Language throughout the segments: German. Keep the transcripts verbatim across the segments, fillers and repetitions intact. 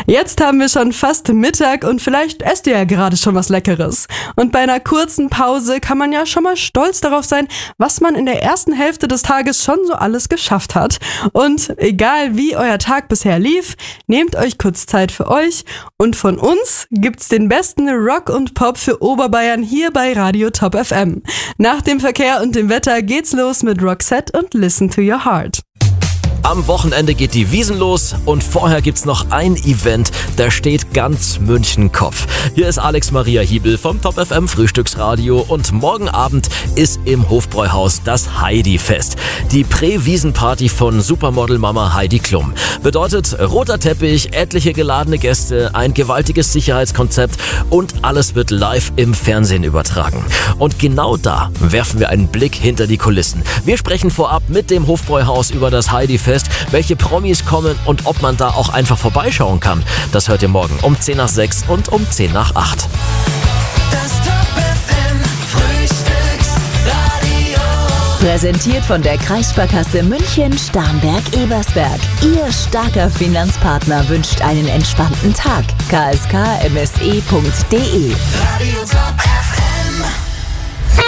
Jetzt haben wir schon fast Mittag und vielleicht esst ihr ja gerade schon was Leckeres. Und bei einer kurzen Pause kann man ja schon mal stolz darauf sein, was man in der ersten Hälfte des Tages schon so alles geschafft hat. Und egal wie euer Tag bisher lief, nehmt euch kurz Zeit für euch und von uns gibt's den besten Rock und Pop für Oberbayern hier bei Radio Top F M. Nach dem Verkehr und dem Wetter geht's los mit Roxette und Listen to Your Heart. Am Wochenende geht die Wiesn los und vorher gibt's noch ein Event, da steht ganz München Kopf. Hier ist Alex Maria Hiebel vom Top F M Frühstücksradio und morgen Abend ist im Hofbräuhaus das Heidi-Fest. Die Prä-Wiesn-Party von Supermodel-Mama Heidi Klum. Bedeutet roter Teppich, etliche geladene Gäste, ein gewaltiges Sicherheitskonzept und alles wird live im Fernsehen übertragen. Und genau da werfen wir einen Blick hinter die Kulissen. Wir sprechen vorab mit dem Hofbräuhaus über das Heidi-Fest, welche Promis kommen und ob man da auch einfach vorbeischauen kann. Das hört ihr morgen um zehn nach sechs und um zehn nach acht. Das Top F M Frühstücksradio. Präsentiert von der Kreissparkasse München-Starnberg-Ebersberg. Ihr starker Finanzpartner wünscht einen entspannten Tag. k s k m s e punkt d e. Radio Top F M.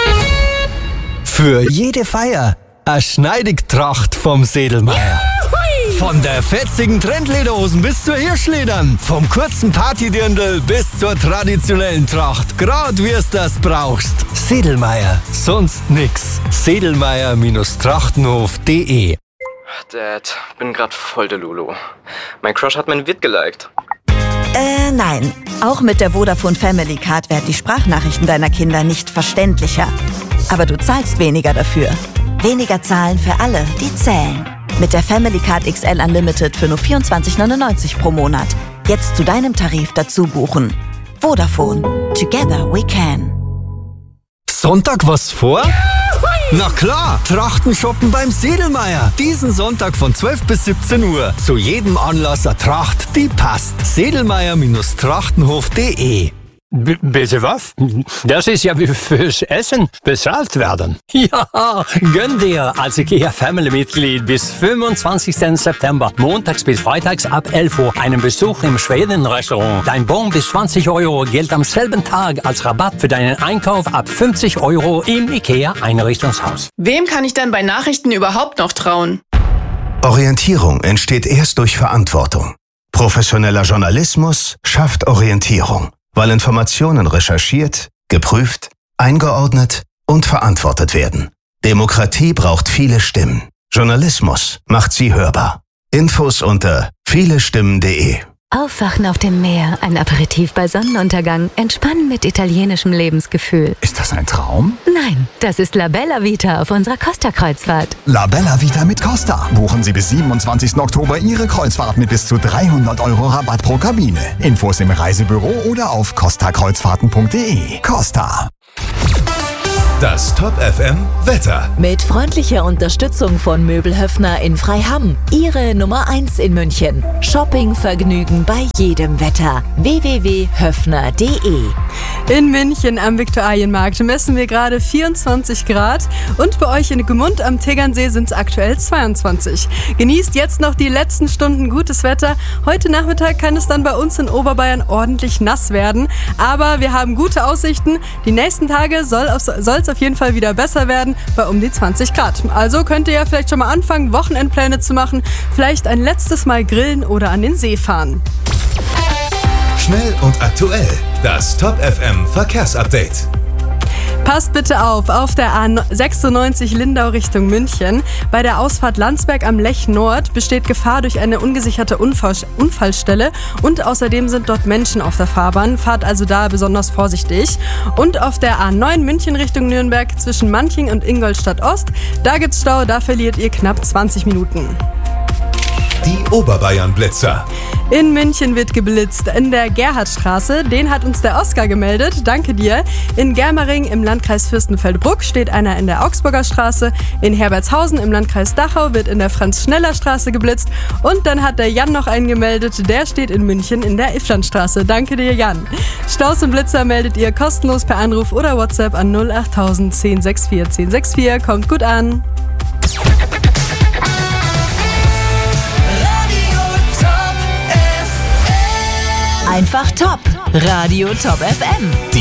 Für jede Feier eine Schneidigtracht vom Sedelmeier. Von der fetzigen Trendlederhosen bis zur Hirschledern. Vom kurzen Partydirndl bis zur traditionellen Tracht. Grad wie es das brauchst. Sedelmeier. Sonst nix. Sedelmeier Trachtenhof punkt d e. Dad, bin grad voll der Lulu. Mein Crush hat mein Vid geliked. Äh, nein. Auch mit der Vodafone Family Card werden die Sprachnachrichten deiner Kinder nicht verständlicher. Aber du zahlst weniger dafür. Weniger zahlen für alle, die zählen. Mit der Family Card X L Unlimited für nur vierundzwanzig neunundneunzig pro Monat. Jetzt zu deinem Tarif dazu buchen. Vodafone. Together we can. Sonntag was vor? Na klar, Trachten shoppen beim Sedelmeier. Diesen Sonntag von zwölf bis siebzehn Uhr. Zu jedem Anlass eine Tracht, die passt. Sedelmeier Trachtenhof punkt d e. B- bitte was? Das ist ja wie fürs Essen bezahlt werden. Ja, gönn dir als IKEA-Family-Mitglied bis fünfundzwanzigsten September, montags bis freitags ab elf Uhr, einen Besuch im Schweden-Restaurant. Dein Bon bis zwanzig Euro gilt am selben Tag als Rabatt für deinen Einkauf ab fünfzig Euro im IKEA-Einrichtungshaus. Wem kann ich dann bei Nachrichten überhaupt noch trauen? Orientierung entsteht erst durch Verantwortung. Professioneller Journalismus schafft Orientierung, weil Informationen recherchiert, geprüft, eingeordnet und verantwortet werden. Demokratie braucht viele Stimmen. Journalismus macht sie hörbar. Infos unter vielestimmen punkt d e. Aufwachen auf dem Meer, ein Aperitif bei Sonnenuntergang, entspannen mit italienischem Lebensgefühl. Ist das ein Traum? Nein, das ist La Bella Vita auf unserer Costa-Kreuzfahrt. La Bella Vita mit Costa. Buchen Sie bis siebenundzwanzigsten Oktober Ihre Kreuzfahrt mit bis zu dreihundert Euro Rabatt pro Kabine. Infos im Reisebüro oder auf costa kreuzfahrten punkt d e. Costa. Das Top F M Wetter. Mit freundlicher Unterstützung von Möbelhöfner in Freiham. Ihre Nummer eins in München. Shoppingvergnügen bei jedem Wetter. w w w punkt höfner punkt d e. In München am Viktualienmarkt messen wir gerade vierundzwanzig Grad und bei euch in Gmund am Tegernsee sind es aktuell zweiundzwanzig. Genießt jetzt noch die letzten Stunden gutes Wetter. Heute Nachmittag kann es dann bei uns in Oberbayern ordentlich nass werden. Aber wir haben gute Aussichten. Die nächsten Tage soll es auf jeden Fall wieder besser werden bei um die zwanzig Grad. Also könnt ihr ja vielleicht schon mal anfangen, Wochenendpläne zu machen. Vielleicht ein letztes Mal grillen oder an den See fahren. Schnell und aktuell. Das Top F M Verkehrsupdate. Passt bitte auf, auf der A sechsundneunzig Lindau Richtung München. Bei der Ausfahrt Landsberg am Lech Nord besteht Gefahr durch eine ungesicherte Unfall- Unfallstelle und außerdem sind dort Menschen auf der Fahrbahn. Fahrt also da besonders vorsichtig. Und auf der A neun München Richtung Nürnberg zwischen Manching und Ingolstadt Ost, da gibt's Stau, da verliert ihr knapp zwanzig Minuten. Die Oberbayern-Blitzer. In München wird geblitzt. In der Gerhardstraße, den hat uns der Oskar gemeldet. Danke dir. In Germering im Landkreis Fürstenfeldbruck steht einer in der Augsburger Straße. In Herbertshausen im Landkreis Dachau wird in der Franz-Schneller-Straße geblitzt. Und dann hat der Jan noch einen gemeldet. Der steht in München in der Ifflandstraße. Danke dir, Jan. Staus und Blitzer meldet ihr kostenlos per Anruf oder WhatsApp an null achttausend zehn sechs vier zehn sechs vier. Kommt gut an. Radio Top F M. Einfach top. Radio Top F M. Die